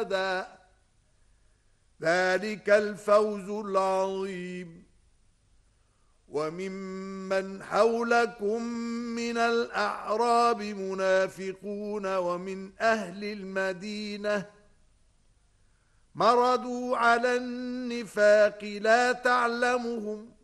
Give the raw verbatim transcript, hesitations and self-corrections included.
ذلك الفوز العظيم. وممن حولكم من الأعراب منافقون ومن أهل المدينة مردوا على النفاق لا تعلمهم